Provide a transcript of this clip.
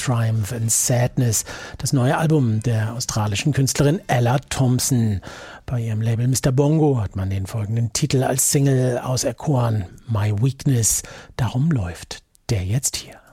Triumph and Sadness, das neue Album der australischen Künstlerin Ella Thompson. Bei ihrem Label Mr. Bongo hat man den folgenden Titel als Single auserkoren, My Weakness. Darum läuft der jetzt hier.